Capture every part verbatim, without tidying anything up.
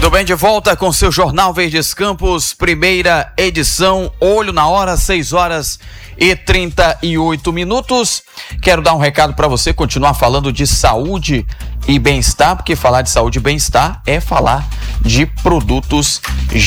Muito bem, de volta com seu Jornal Verdes Campos, primeira edição, olho na hora, seis horas e trinta e oito minutos. Quero dar um recado para você, continuar falando de saúde e bem-estar, porque falar de saúde e bem-estar é falar de produtos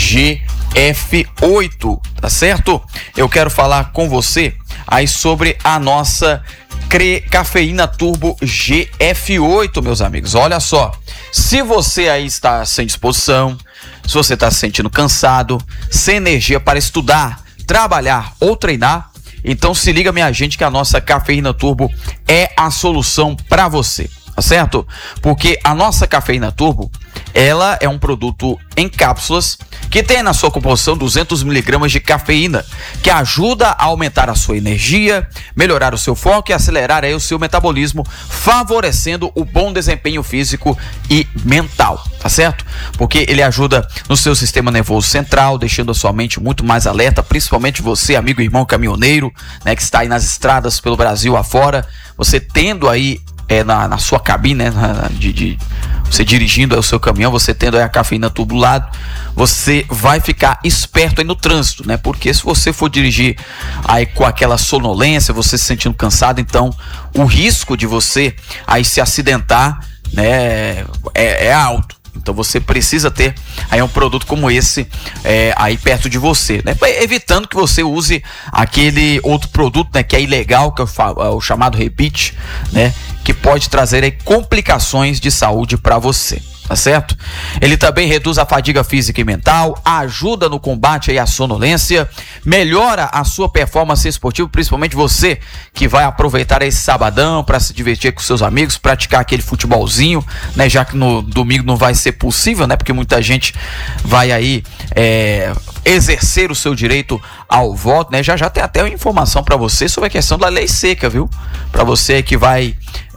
G F oito, tá certo? Eu quero falar com você aí sobre a nossa Cre... Cafeína Turbo G F oito, meus amigos. Olha só, se você aí está sem disposição, se você está se sentindo cansado, sem energia para estudar, trabalhar ou treinar, então se liga, minha gente, que a nossa Cafeína Turbo é a solução para você, tá certo? Porque a nossa Cafeína Turbo, ela é um produto em cápsulas que tem na sua composição duzentos miligramas de cafeína, que ajuda a aumentar a sua energia, melhorar o seu foco e acelerar aí o seu metabolismo, favorecendo o bom desempenho físico e mental, tá certo? Porque ele ajuda no seu sistema nervoso central, deixando a sua mente muito mais alerta, principalmente você, amigo e irmão caminhoneiro, né, que está aí nas estradas pelo Brasil afora, você tendo aí É, na, na sua cabine, né, na, de, de, você dirigindo aí o seu caminhão, você tendo aí a cafeína tudo do lado, você vai ficar esperto aí no trânsito, né? Porque se você for dirigir aí com aquela sonolência, você se sentindo cansado, então o risco de você aí se acidentar, né, é, é alto. Então você precisa ter aí um produto como esse é, aí perto de você, né? Evitando que você use aquele outro produto, né, que é ilegal, que é o, o chamado Repeat, né, que pode trazer aí complicações de saúde para você, tá certo? Ele também reduz a fadiga física e mental, ajuda no combate aí à sonolência, melhora a sua performance esportiva, principalmente você que vai aproveitar esse sabadão para se divertir com seus amigos, praticar aquele futebolzinho, né? Já que no domingo não vai ser possível, né? Porque muita gente vai aí é, exercer o seu direito ao voto, né? Já já tem até uma informação para você sobre a questão da lei seca, viu? Para você que vai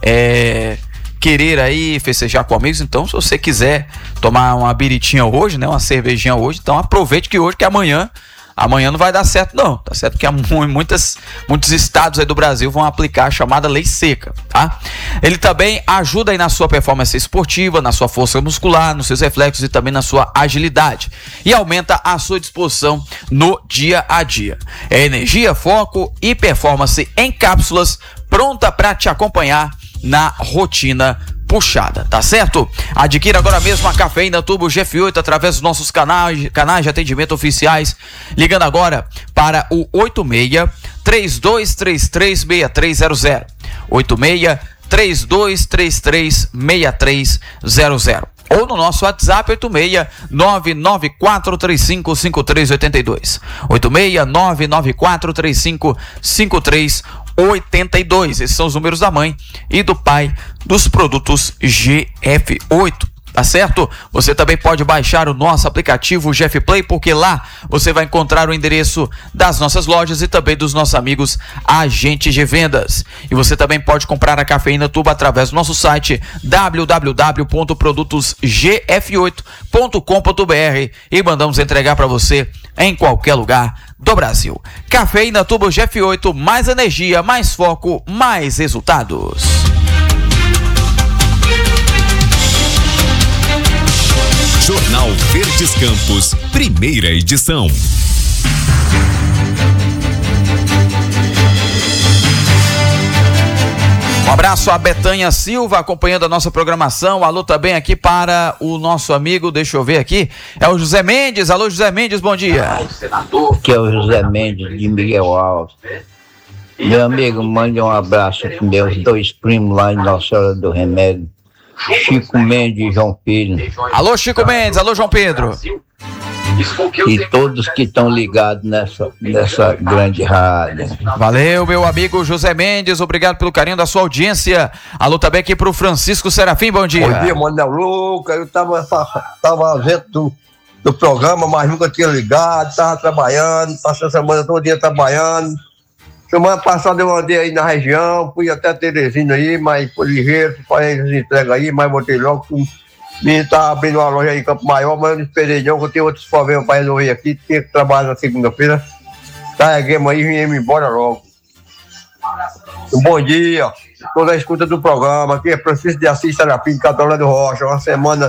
é, querer aí festejar com amigos, então se você quiser tomar uma biritinha hoje, né, uma cervejinha hoje, então aproveite que hoje, que amanhã amanhã não vai dar certo não, tá certo? Porque muitas, muitos estados aí do Brasil vão aplicar a chamada lei seca, tá? Ele também ajuda aí na sua performance esportiva, na sua força muscular, nos seus reflexos e também na sua agilidade, e aumenta a sua disposição no dia a dia. É energia, foco e performance em cápsulas, pronta para te acompanhar na rotina puxada, tá certo? Adquira agora mesmo a Cafeína Turbo G F oito através dos nossos canais, canais de atendimento oficiais, ligando agora para o oito seis, três dois três três, seis três zero zero, oito seis, três dois três três, seis três zero zero, ou no nosso WhatsApp oito seis, nove nove quatro três cinco, cinco três oito dois, oito seis, nove nove quatro três cinco, cinco três oitenta e dois. Esses são os números da mãe e do pai dos produtos G F oito, tá certo? Você também pode baixar o nosso aplicativo G F Play, porque lá você vai encontrar o endereço das nossas lojas e também dos nossos amigos agentes de vendas. E você também pode comprar a Cafeína Turbo através do nosso site w w w ponto produtos g f oito ponto com ponto b r e mandamos entregar para você em qualquer lugar do Brasil. Cafeína Turbo G F oito, mais energia, mais foco, mais resultados. Jornal Verdes Campos, primeira edição. Um abraço a Betânia Silva acompanhando a nossa programação. Alô também aqui para o nosso amigo, deixa eu ver aqui, é o José Mendes. Alô, José Mendes, bom dia. Aqui é o José Mendes de Miguel Alves. Meu amigo, mande um abraço para meus dois primos lá em Nossa Senhora do Remédio, Chico Mendes e João Pedro. Alô, Chico Mendes, alô, João Pedro. E todos que estão ligados nessa, nessa grande rádio. Valeu, meu amigo José Mendes, obrigado pelo carinho da sua audiência. Alô também aqui pro Francisco Serafim, bom dia. Bom dia, Manuel Lucas, eu tava, tava vendo do, do programa, mas nunca tinha ligado, tava trabalhando, passei a semana todo dia trabalhando. Semana passada eu andei aí na região, fui até Teresina aí, mas foi ligeiro, falei as entregas aí, mas botei logo. O menino tá abrindo uma loja aí em Campo Maior, mas eu não esperei não, que eu tenho outros problemas para resolver aqui, tinha que trabalhar na segunda-feira. Carreguemos aí e viemos embora logo. Um bom dia, toda a escuta do programa, aqui é Francisco de Assis Serafim, Catolé do Rocha, uma semana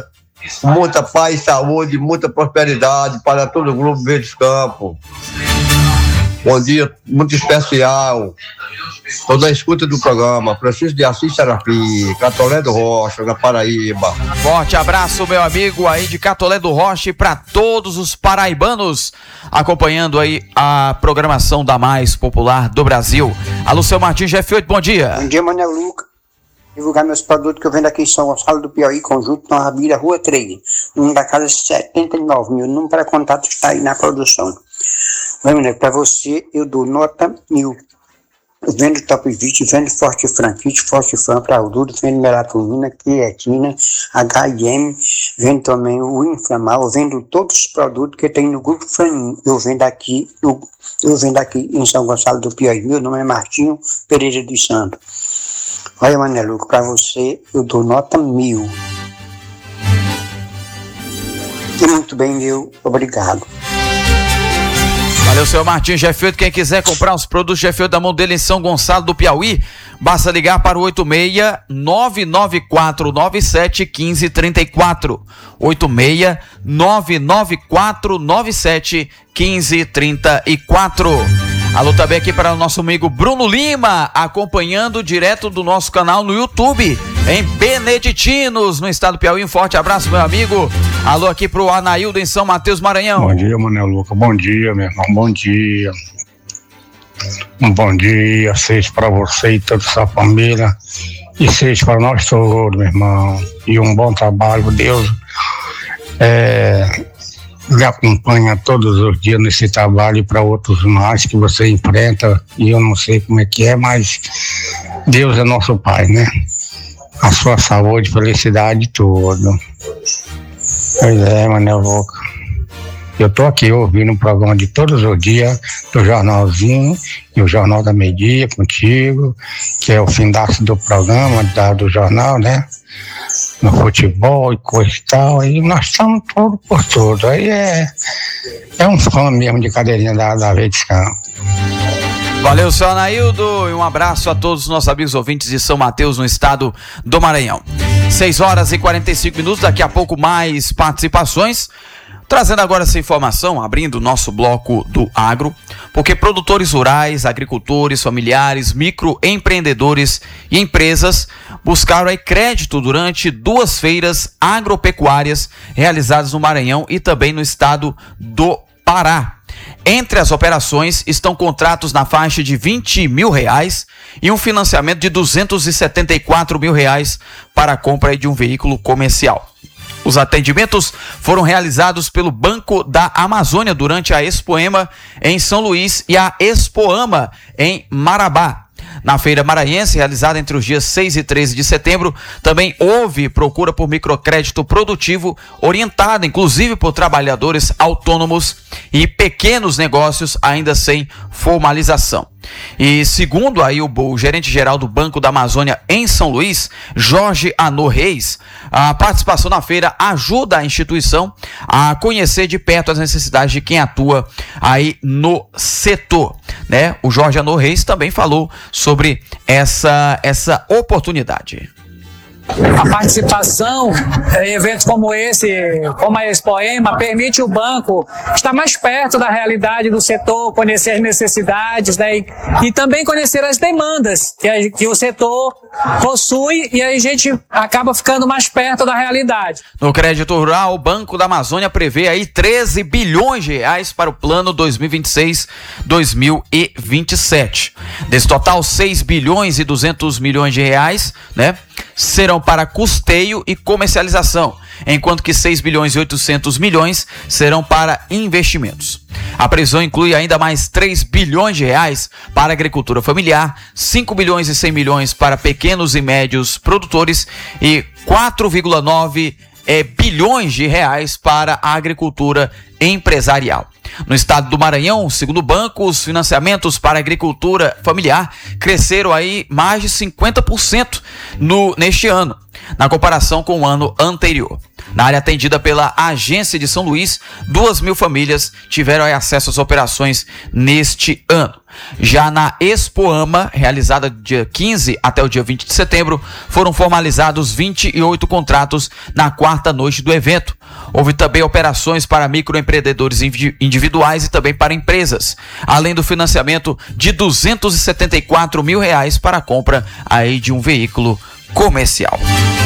muita paz, saúde, muita prosperidade para todo o Grupo Verdes Campos. Bom dia, muito especial. Estou na escuta do programa. Francisco de Assis Serapi, Catolé do Rocha, na Paraíba. Forte abraço, meu amigo aí de Catolé do Rocha, e para todos os paraibanos acompanhando aí a programação da mais popular do Brasil. Alô, seu Martins G F oito, bom dia. Bom dia, Manuel Luca. Divulgar meus produtos que eu vendo aqui em São Gonçalo do Piauí, Conjunto Nova Bira, Rua três, número da casa setenta e nove mil, número para contato está aí na produção. Vai, Manuel, para você eu dou nota mil. Eu vendo Top vinte, vendo Forte Fran, Kit Forte Fran para adultos, vendo melatonina, creatina, H I M, vendo também o Inflamal, vendo todos os produtos que tem no Grupo Franinho. Eu vendo aqui, eu, eu vendo aqui em São Gonçalo do Piauí. Meu nome é Martinho Pereira dos Santos. Olha, Maneluco, para você eu dou nota mil. E muito bem, meu, obrigado. Valeu, seu Martins G F oito. Quem quiser comprar os produtos G F oito da mão dele em São Gonçalo do Piauí, basta ligar para o oito seis nove nove quatro nove sete um cinco três quatro. oito seis nove nove quatro nove sete um cinco três quatro. Alô também aqui para o nosso amigo Bruno Lima, acompanhando direto do nosso canal no YouTube, em Beneditinos, no estado do Piauí. Um forte abraço, meu amigo. Alô aqui para o Anaildo em São Mateus, Maranhão. Bom dia, Manuel Luca. Bom dia, meu irmão. Bom dia. Um bom dia, seja para você e toda a sua família, e seja para nós todos, meu irmão. E um bom trabalho. Deus é, lhe acompanha todos os dias nesse trabalho, e para outros mais que você enfrenta, e eu não sei como é que é, mas Deus é nosso Pai, né? A sua saúde, felicidade, tudo. Pois é, Manuel Luca. Eu tô aqui ouvindo o programa de todos os dias, do Jornalzinho e o Jornal da Meia-Dia contigo, que é o findaço do programa, da, do jornal, né? No futebol e coisa e tal, aí nós estamos todos por tudo. Aí é, é um fã mesmo de cadeirinha da, da Verdes Campos. Valeu, seu Anaildo, e um abraço a todos os nossos amigos ouvintes de São Mateus, no estado do Maranhão. seis horas e quarenta e cinco minutos, daqui a pouco mais participações. Trazendo agora essa informação, abrindo o nosso bloco do agro, porque produtores rurais, agricultores, familiares, microempreendedores e empresas buscaram aí crédito durante duas feiras agropecuárias realizadas no Maranhão e também no estado do Pará. Entre as operações estão contratos na faixa de vinte mil reais e um financiamento de duzentos e setenta e quatro mil reais para a compra de um veículo comercial. Os atendimentos foram realizados pelo Banco da Amazônia durante a Expoema em São Luís e a Expoama em Marabá. Na feira maranhense, realizada entre os dias seis e treze de setembro, também houve procura por microcrédito produtivo, orientada inclusive por trabalhadores autônomos e pequenos negócios ainda sem formalização. E segundo aí o, o gerente-geral do Banco da Amazônia em São Luís, Jorge Anor Reis, a participação na feira ajuda a instituição a conhecer de perto as necessidades de quem atua aí no setor, né? O Jorge Anor Reis também falou sobre essa, essa oportunidade. A participação em eventos como esse, como a Expoema, permite o banco estar mais perto da realidade do setor, conhecer as necessidades, né, e, e também conhecer as demandas que, a, que o setor possui, e aí a gente acaba ficando mais perto da realidade. No crédito rural, o Banco da Amazônia prevê aí treze bilhões de reais para o plano dois mil e vinte e seis a dois mil e vinte e sete. Desse total, seis bilhões e duzentos milhões de reais, né, serão para custeio e comercialização, enquanto que seis bilhões e oitocentos milhões serão para investimentos. A previsão inclui ainda mais três bilhões de reais para a agricultura familiar, cinco bilhões e cem milhões para pequenos e médios produtores e quatro vírgula nove é, bilhões de reais para a agricultura empresarial. No estado do Maranhão, segundo o banco, os financiamentos para a agricultura familiar cresceram aí mais de cinquenta por cento no, neste ano, na comparação com o ano anterior. Na área atendida pela Agência de São Luís, duas mil famílias tiveram aí acesso às operações neste ano. Já na Expoama, realizada do dia quinze até o dia vinte de setembro, foram formalizados vinte e oito contratos na quarta noite do evento. Houve também operações para microempreendedores individuais e também para empresas, além do financiamento de duzentos e setenta e quatro mil reais para a compra aí de um veículo comercial.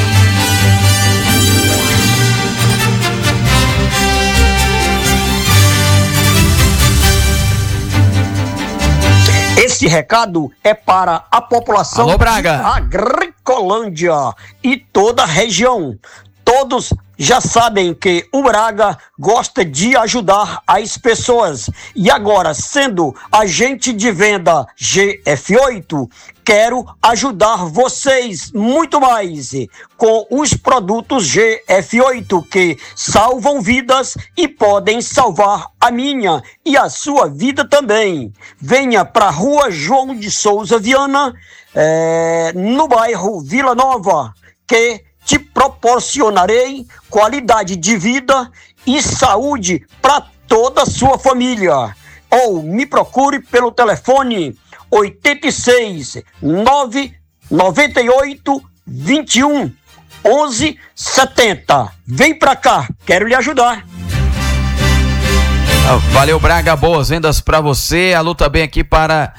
Esse recado é para a população Alô, Braga. de Agricolândia e toda a região. Todos já sabem que o Braga gosta de ajudar as pessoas. E agora, sendo agente de venda G F oito, quero ajudar vocês muito mais com os produtos G F oito que salvam vidas e podem salvar a minha e a sua vida também. Venha para a Rua João de Souza Viana, é, no bairro Vila Nova, que te proporcionarei qualidade de vida e saúde para toda a sua família. Ou me procure pelo telefone oitenta e seis, nove noventa e oito, vinte e um, onze setenta. Vem pra cá, quero lhe ajudar. Valeu, Braga, boas vendas para você. Alô também aqui para,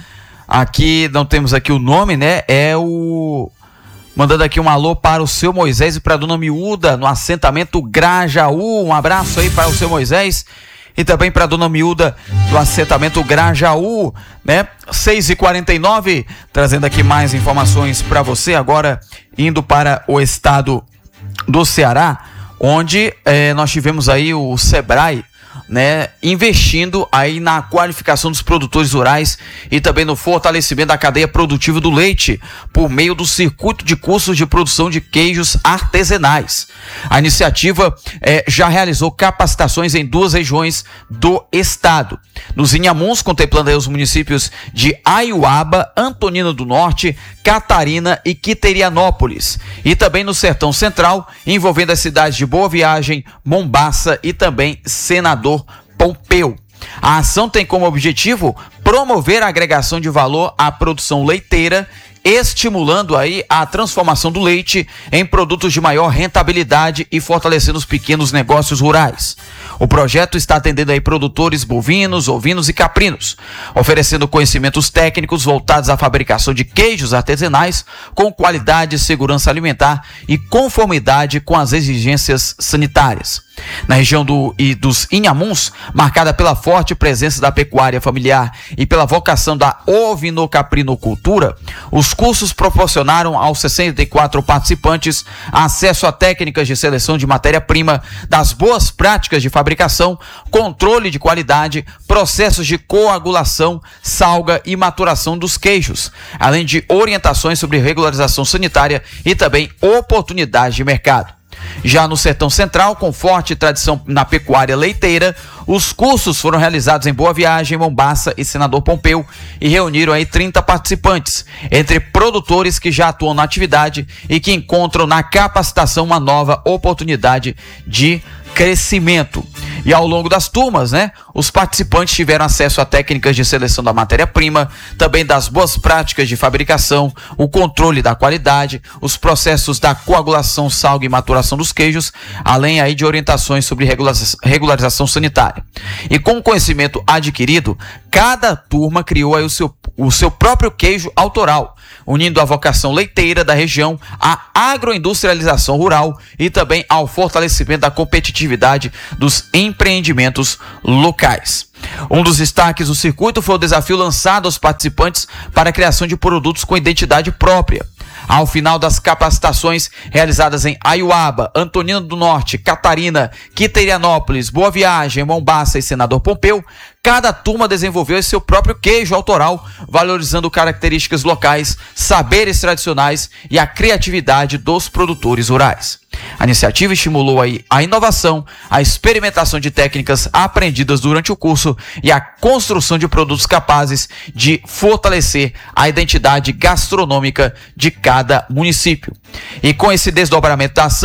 aqui não temos aqui o nome, né? É o... Mandando aqui um alô para o seu Moisés e para a dona Miúda no assentamento Grajaú. Um abraço aí para o seu Moisés e também para a dona Miúda do assentamento Grajaú, né? seis e quarenta e nove, trazendo aqui mais informações para você, agora indo para o estado do Ceará, onde eh, nós tivemos aí o Sebrae, né, investindo aí na qualificação dos produtores rurais e também no fortalecimento da cadeia produtiva do leite por meio do circuito de cursos de produção de queijos artesanais. A iniciativa eh, já realizou capacitações em duas regiões do estado. Nos Inhamuns, contemplando aí os municípios de Aiuaba, Antonina do Norte, Catarina e Quiterianópolis. E também no Sertão Central, envolvendo as cidades de Boa Viagem, Mombaça e também Senador Pompeu. A ação tem como objetivo promover a agregação de valor à produção leiteira, estimulando aí a transformação do leite em produtos de maior rentabilidade e fortalecendo os pequenos negócios rurais. O projeto está atendendo aí produtores bovinos, ovinos e caprinos, oferecendo conhecimentos técnicos voltados à fabricação de queijos artesanais com qualidade, segurança alimentar e conformidade com as exigências sanitárias. Na região do, e dos Inhamuns, marcada pela forte presença da pecuária familiar e pela vocação da ovinocaprinocultura, os cursos proporcionaram aos sessenta e quatro participantes acesso a técnicas de seleção de matéria-prima, das boas práticas de fabricação, controle de qualidade, processos de coagulação, salga e maturação dos queijos, além de orientações sobre regularização sanitária e também oportunidades de mercado. Já no Sertão Central, com forte tradição na pecuária leiteira, os cursos foram realizados em Boa Viagem, Mombaça e Senador Pompeu e reuniram aí trinta participantes, entre produtores que já atuam na atividade e que encontram na capacitação uma nova oportunidade de crescimento. E ao longo das turmas, né, os participantes tiveram acesso a técnicas de seleção da matéria-prima, também das boas práticas de fabricação, o controle da qualidade, os processos da coagulação, salga e maturação dos queijos, além aí de orientações sobre regularização sanitária. E com o conhecimento adquirido, cada turma criou aí o seu, o seu próprio queijo autoral, unindo a vocação leiteira da região à agroindustrialização rural e também ao fortalecimento da competitividade dos empreendimentos locais. Um dos destaques do circuito foi o desafio lançado aos participantes para a criação de produtos com identidade própria. Ao final das capacitações realizadas em Aiuaba, Antonina do Norte, Catarina, Quiterianópolis, Boa Viagem, Mombaça e Senador Pompeu, cada turma desenvolveu seu próprio queijo autoral, valorizando características locais, saberes tradicionais e a criatividade dos produtores rurais. A iniciativa estimulou aí a inovação, a experimentação de técnicas aprendidas durante o curso e a construção de produtos capazes de fortalecer a identidade gastronômica de cada município. E com esse desdobramento da ação,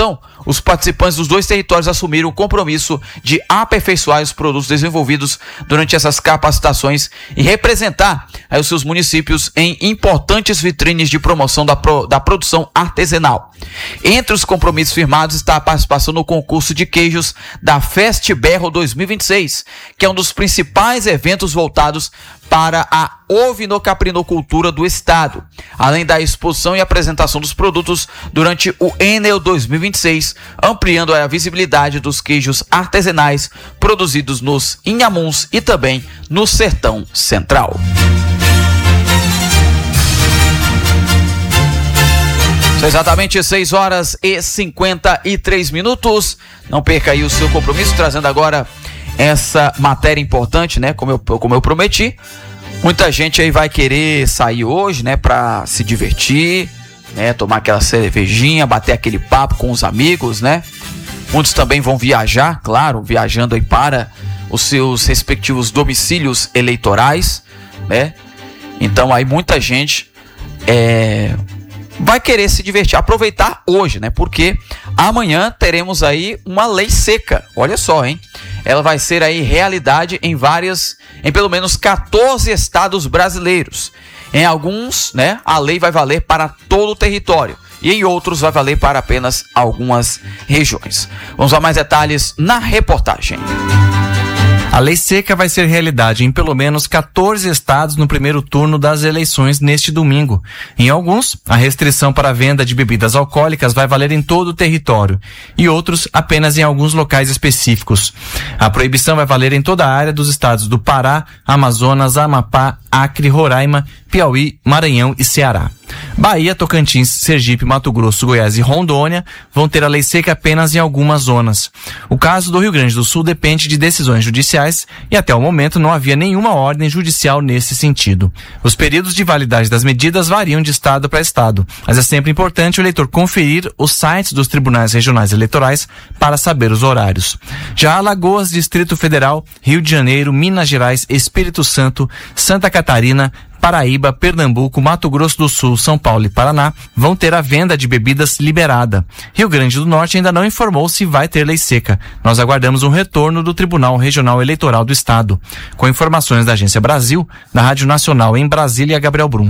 os participantes dos dois territórios assumiram o compromisso de aperfeiçoar os produtos desenvolvidos durante essas capacitações e representar aí, os seus municípios em importantes vitrines de promoção da, pro, da produção artesanal. Entre os compromissos firmados está a participação no concurso de queijos da Festberro dois mil e vinte e seis, que é um dos principais eventos voltados para a ovinocaprinocultura do estado, além da exposição e apresentação dos produtos durante o Enel dois mil e vinte e seis, ampliando a visibilidade dos queijos artesanais produzidos nos Inhamuns e também no Sertão Central. São exatamente seis horas e cinquenta e três minutos. Não perca aí o seu compromisso, trazendo agora essa matéria importante, né? Como eu, como eu prometi, muita gente aí vai querer sair hoje, né? Pra se divertir, né? Tomar aquela cervejinha, bater aquele papo com os amigos, né? Muitos também vão viajar, claro, viajando aí para os seus respectivos domicílios eleitorais, né? Então aí muita gente é... vai querer se divertir, aproveitar hoje, né? Porque amanhã teremos aí uma lei seca. Olha só, hein? Ela vai ser aí realidade em várias, em pelo menos quatorze estados brasileiros. Em alguns, né, a lei vai valer para todo o território e em outros vai valer para apenas algumas regiões. Vamos a mais detalhes na reportagem. A lei seca vai ser realidade em pelo menos quatorze estados no primeiro turno das eleições neste domingo. Em alguns, a restrição para a venda de bebidas alcoólicas vai valer em todo o território e outros apenas em alguns locais específicos. A proibição vai valer em toda a área dos estados do Pará, Amazonas, Amapá, Acre, Roraima, Piauí, Maranhão e Ceará. Bahia, Tocantins, Sergipe, Mato Grosso, Goiás e Rondônia vão ter a lei seca apenas em algumas zonas. O caso do Rio Grande do Sul depende de decisões judiciais e até o momento não havia nenhuma ordem judicial nesse sentido. Os períodos de validade das medidas variam de estado para estado, mas é sempre importante o eleitor conferir os sites dos tribunais regionais eleitorais para saber os horários. Já Alagoas, Distrito Federal, Rio de Janeiro, Minas Gerais, Espírito Santo, Santa Catarina, Paraíba, Pernambuco, Mato Grosso do Sul, São Paulo e Paraná vão ter a venda de bebidas liberada. Rio Grande do Norte ainda não informou se vai ter lei seca. Nós aguardamos um retorno do Tribunal Regional Eleitoral do Estado. Com informações da Agência Brasil, da Rádio Nacional em Brasília, Gabriel Brum.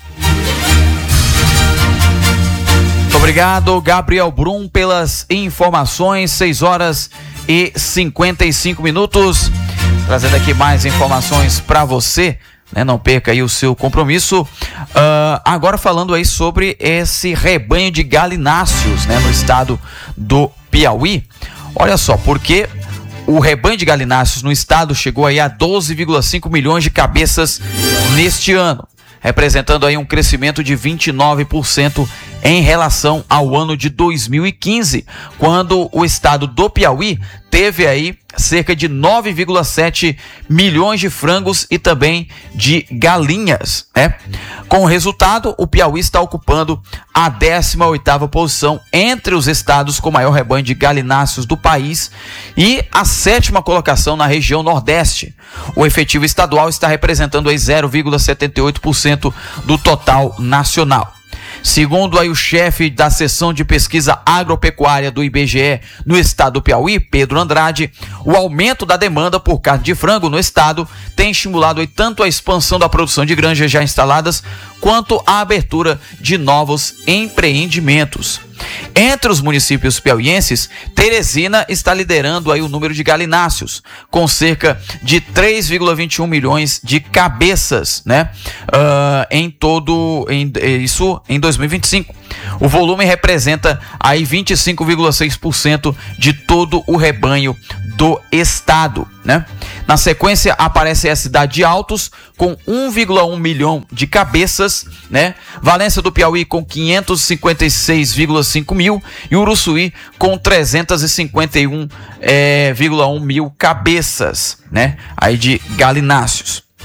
Muito obrigado, Gabriel Brum, pelas informações. seis horas e cinquenta e cinco minutos. Trazendo aqui mais informações para você. Né, não perca aí o seu compromisso. Uh, agora falando aí sobre esse rebanho de galináceos, né, no estado do Piauí. Olha só, porque o rebanho de galináceos no estado chegou aí a doze vírgula cinco milhões de cabeças neste ano, representando aí um crescimento de vinte e nove por cento em relação ao ano de dois mil e quinze, quando o estado do Piauí teve aí cerca de nove vírgula sete milhões de frangos e também de galinhas, né? Com o resultado, o Piauí está ocupando a décima oitava posição entre os estados com maior rebanho de galináceos do país e a sétima colocação na região Nordeste. O efetivo estadual está representando aí zero vírgula setenta e oito por cento do total nacional. Segundo aí o chefe da seção de pesquisa agropecuária do I B G E no estado do Piauí, Pedro Andrade, o aumento da demanda por carne de frango no estado tem estimulado aí tanto a expansão da produção de granjas já instaladas, quanto a abertura de novos empreendimentos. Entre os municípios piauienses, Teresina está liderando aí o número de galináceos, com cerca de três vírgula vinte e um milhões de cabeças, né? Uh, em todo, em, isso em dois mil e vinte e cinco. O volume representa aí vinte e cinco vírgula seis por cento de todo o rebanho do estado, né? Na sequência aparece a cidade de Altos com um vírgula um milhão de cabeças, né? Valença do Piauí com quinhentos e cinquenta e seis vírgula cinco mil e Uruçuí com trezentos e cinquenta e um vírgula um mil cabeças, né? Aí de galináceos.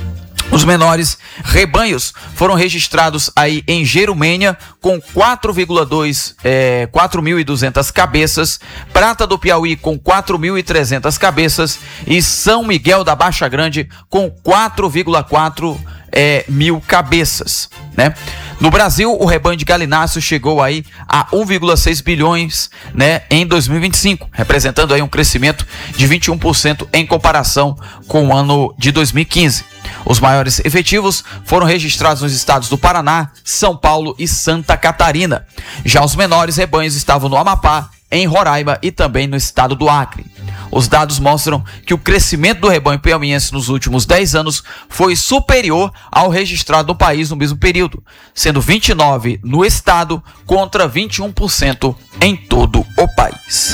Os menores rebanhos foram registrados aí em Jerumênia com quatro vírgula dois, é, quatro mil e duzentas cabeças, Prata do Piauí com quatro mil e trezentas cabeças e São Miguel da Baixa Grande com quatro vírgula quatro é, mil cabeças, né? No Brasil, o rebanho de galináceos chegou aí a um vírgula seis bilhões, né, em dois mil e vinte e cinco, representando aí um crescimento de vinte e um por cento em comparação com o ano de dois mil e quinze. Os maiores efetivos foram registrados nos estados do Paraná, São Paulo e Santa Catarina. Já os menores rebanhos estavam no Amapá, em Roraima e também no estado do Acre. Os dados mostram que o crescimento do rebanho piauiense nos últimos dez anos foi superior ao registrado no país no mesmo período, sendo vinte e nove por cento no estado contra vinte e um por cento em todo o país.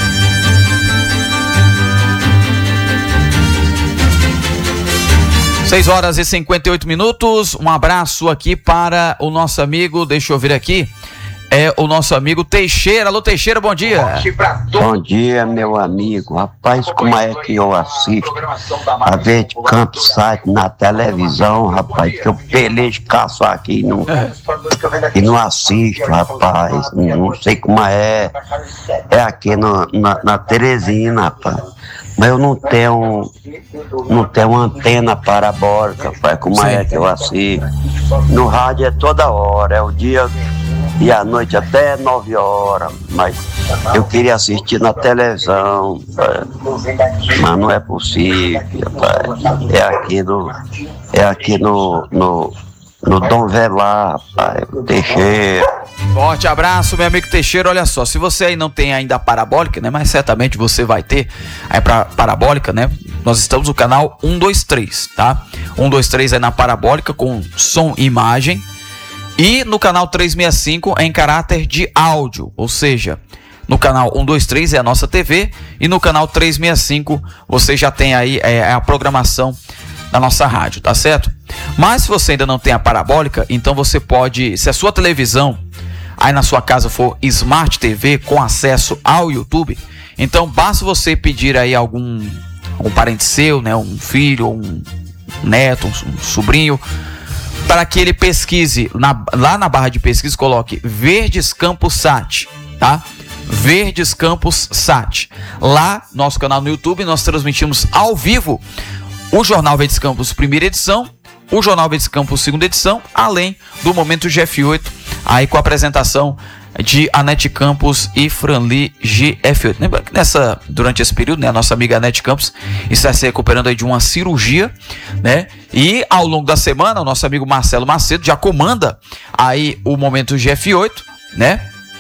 seis horas e cinquenta e oito minutos, um abraço aqui para o nosso amigo, deixa eu ver aqui, é o nosso amigo Teixeira. Alô, Teixeira, bom dia. Bom dia, meu amigo. Rapaz, como é que eu assisto a Verde Campos site na televisão, rapaz, que eu pelejo, caço aqui e não, e não assisto, rapaz. Não sei como é. É aqui no, na, na Teresina, rapaz. Mas eu não tenho, não tenho uma antena parabólica, rapaz, como Sim. é que eu assisto. No rádio é toda hora, é o dia e a noite até nove horas, mas eu queria assistir na televisão, rapaz. Mas não é possível, rapaz. É aqui no, é aqui no, no, no Dom Velar, rapaz, Teixeira. Forte abraço, meu amigo Teixeira. Olha só, se você aí não tem ainda a parabólica, né, mas certamente você vai ter aí pra parabólica, né? Nós estamos no canal um dois três, tá? um dois três é na parabólica com som e imagem. E no canal trezentos e sessenta e cinco é em caráter de áudio, ou seja, no canal um dois três é a nossa T V e no canal trezentos e sessenta e cinco você já tem aí é, a programação da nossa rádio, tá certo? Mas se você ainda não tem a parabólica, então você pode, se a sua televisão aí na sua casa for Smart T V com acesso ao YouTube, então basta você pedir aí algum um parente seu, né, um filho, um neto, um sobrinho, para que ele pesquise, na, lá na barra de pesquisa, coloque Verdes Campos Sat, tá? Verdes Campos Sat. Lá, nosso canal no YouTube, nós transmitimos ao vivo o Jornal Verdes Campos primeira edição, o Jornal Verdes Campos segunda edição, além do Momento G F oito, aí com a apresentação de Anete Campos e Franli G F oito. Lembra que nessa, durante esse período, né, a nossa amiga Anete Campos está se recuperando aí de uma cirurgia, né? E ao longo da semana, o nosso amigo Marcelo Macedo já comanda aí o Momento G F oito, né?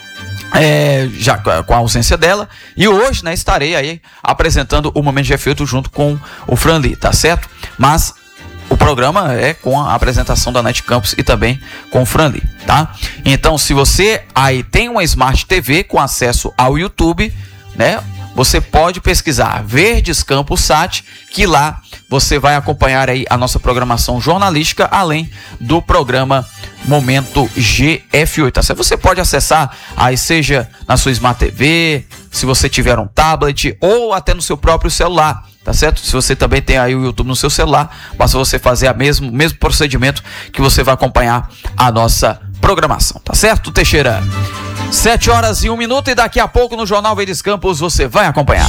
É, já com a ausência dela. E hoje, né, estarei aí apresentando o Momento G F oito junto com o Franli, tá certo? Mas o programa é com a apresentação da Anete Campos e também com o Franli, tá? Então, se você aí tem uma Smart T V com acesso ao YouTube, né? Você pode pesquisar Verdes Campos Sat, que lá você vai acompanhar aí a nossa programação jornalística, além do programa Momento G F oito, tá certo? Você pode acessar aí, seja na sua Smart T V, se você tiver um tablet ou até no seu próprio celular, tá certo? Se você também tem aí o YouTube no seu celular, basta você fazer o mesmo, mesmo procedimento que você vai acompanhar a nossa programação, tá certo, Teixeira? Sete horas e um minuto e daqui a pouco no Jornal Verdes Campos você vai acompanhar.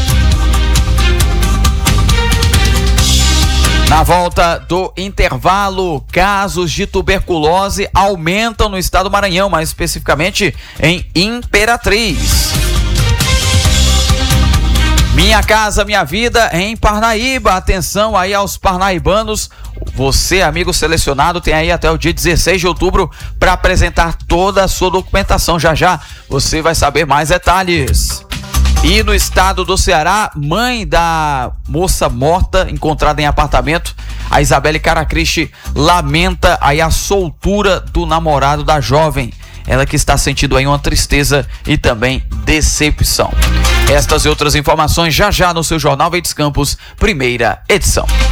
Na volta do intervalo, casos de tuberculose aumentam no estado do Maranhão, mais especificamente em Imperatriz. Minha Casa Minha Vida em Parnaíba. Atenção aí aos parnaibanos. Você, amigo selecionado, tem aí até o dia dezesseis de outubro para apresentar toda a sua documentação. Já já você vai saber mais detalhes. E no estado do Ceará, mãe da moça morta encontrada em apartamento, a Isabelle Caracristi, lamenta aí a soltura do namorado da jovem. Ela que está sentindo aí uma tristeza e também decepção. Estas e outras informações já já no seu Jornal Verdes Campos, primeira edição.